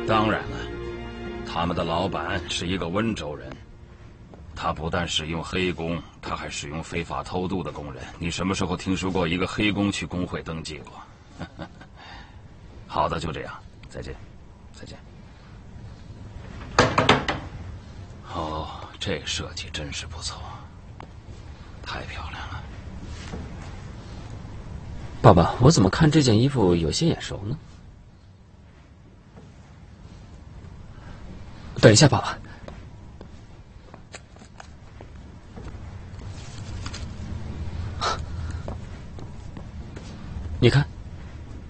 当然了，他们的老板是一个温州人，他不但使用黑工，他还使用非法偷渡的工人。你什么时候听说过一个黑工去工会登记过？好的，就这样，再见，再见。哦，这设计真是不错，太漂亮了。 爸爸，我怎么看这件衣服有些眼熟呢？等一下，爸爸。你看，